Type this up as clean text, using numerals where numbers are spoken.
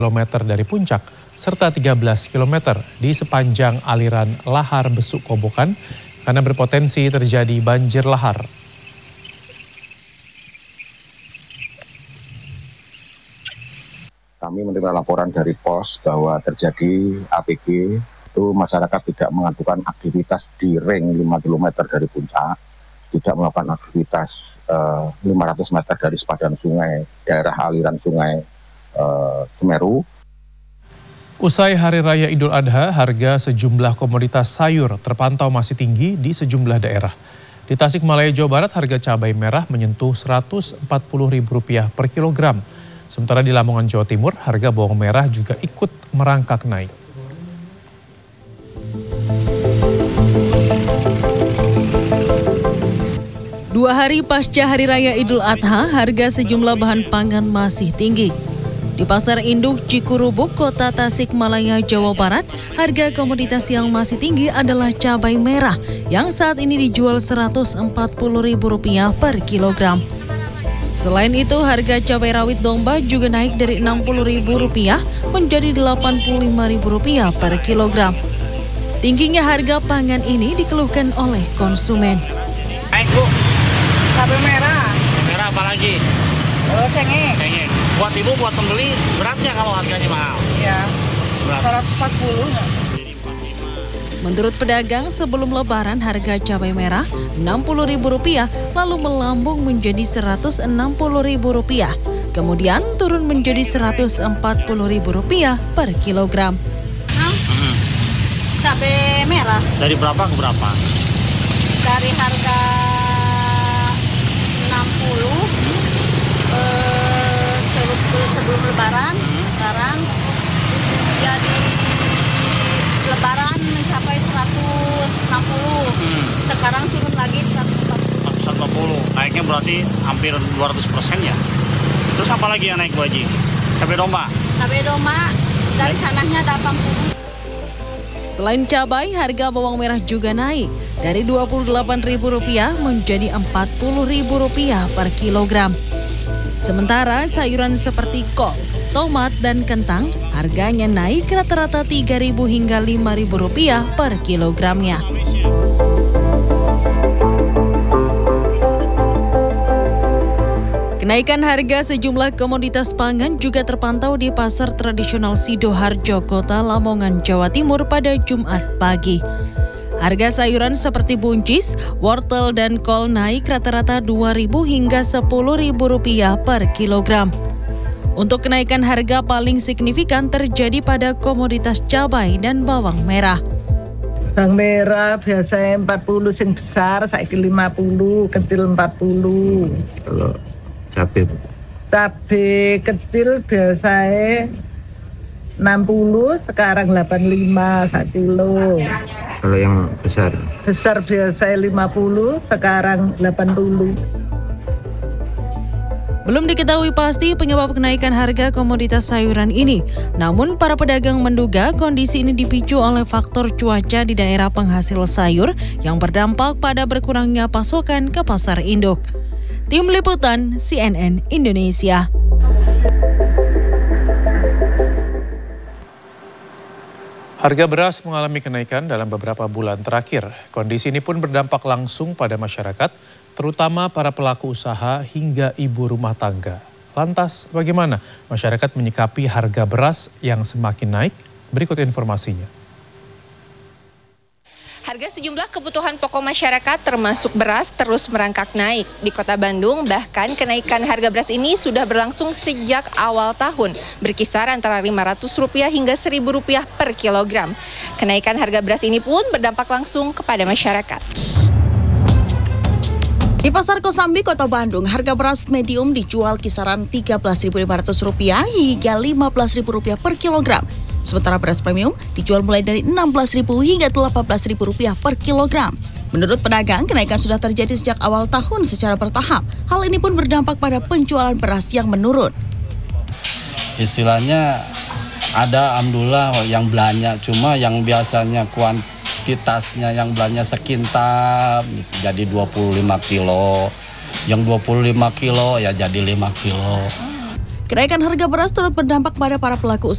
km dari puncak, serta 13 km di sepanjang aliran lahar Besuk Kobokan karena berpotensi terjadi banjir lahar. Kami menerima laporan dari pos bahwa terjadi APG, itu masyarakat tidak mengadukan aktivitas di ring 5 km dari puncak, tidak melakukan aktivitas 500 meter dari sepadan sungai, daerah aliran sungai Semeru. Usai Hari Raya Idul Adha, harga sejumlah komoditas sayur terpantau masih tinggi di sejumlah daerah. Di Tasikmalaya, Jawa Barat, harga cabai merah menyentuh Rp140.000 per kilogram. Sementara di Lamongan, Jawa Timur, harga bawang merah juga ikut merangkak naik. Dua hari pasca Hari Raya Idul Adha, harga sejumlah bahan pangan masih tinggi. Di Pasar Induk Cikurubuk, Kota Tasikmalaya, Jawa Barat, harga komoditas yang masih tinggi adalah cabai merah yang saat ini dijual Rp140.000 per kilogram. Selain itu, harga cabai rawit domba juga naik dari Rp60.000 menjadi Rp85.000 per kilogram. Tingginya harga pangan ini dikeluhkan oleh konsumen. Naik, Bu. Cabai merah. Merah apa lagi? Oh, cengeng. Cengeng. Buat ibu, buat pembeli, beratnya kalau harganya mahal? Iya. Berat. 140 ya. Menurut pedagang, sebelum Lebaran harga cabai merah Rp60.000 lalu melambung menjadi Rp160.000. Kemudian turun menjadi Rp140.000 per kilogram. Cabai merah Dari berapa ke berapa? dari harga 60 sebelum Lebaran, sekarang jadi Lebaran mencapai 160, sekarang turun lagi 140. Naiknya berarti hampir 200% ya? Terus apa lagi yang naik, Bu Haji? Cabai domba? Cabai domba dari sananya 80. Selain cabai, harga bawang merah juga naik dari Rp28.000 menjadi Rp40.000 per kilogram. Sementara sayuran seperti kol, tomat, dan kentang harganya naik rata-rata Rp3.000 hingga Rp5.000 per kilogramnya. Kenaikan harga sejumlah komoditas pangan juga terpantau di pasar tradisional Sidoarjo, Kota Lamongan, Jawa Timur pada Jumat pagi. Harga sayuran seperti buncis, wortel, dan kol naik rata-rata Rp2.000 hingga Rp10.000 per kilogram. Untuk kenaikan harga paling signifikan terjadi pada komoditas cabai dan bawang merah. Bawang merah biasanya 40 sing besar, saiki 50, kecil 40. Kalau cabai? Cabai kecil biasanya 60, sekarang 85 1 kilo. Kalau yang besar? Besar biasanya 50, sekarang 80. Belum diketahui pasti penyebab kenaikan harga komoditas sayuran ini. Namun para pedagang menduga kondisi ini dipicu oleh faktor cuaca di daerah penghasil sayur yang berdampak pada berkurangnya pasokan ke pasar induk. Tim Liputan CNN Indonesia. Harga beras mengalami kenaikan dalam beberapa bulan terakhir. Kondisi ini pun berdampak langsung pada masyarakat, terutama para pelaku usaha hingga ibu rumah tangga. Lantas, bagaimana masyarakat menyikapi harga beras yang semakin naik? Berikut informasinya. Harga sejumlah kebutuhan pokok masyarakat termasuk beras terus merangkak naik. Di Kota Bandung, bahkan kenaikan harga beras ini sudah berlangsung sejak awal tahun, berkisar antara Rp500 hingga Rp1.000 per kilogram. Kenaikan harga beras ini pun berdampak langsung kepada masyarakat. Di Pasar Kosambi, Kota Bandung, harga beras medium dijual kisaran Rp13.500 hingga Rp15.000 per kilogram. Sementara beras premium dijual mulai dari Rp16.000 hingga Rp18.000 per kilogram. Menurut pedagang, kenaikan sudah terjadi sejak awal tahun secara bertahap. Hal ini pun berdampak pada penjualan beras yang menurun. Istilahnya ada alhamdulillah yang belanja, cuma yang biasanya kuantitasnya yang belanja sekintal jadi 25 kilo, yang 25 kilo ya jadi 5 kilo. Kenaikan harga beras turut berdampak pada para pelaku usaha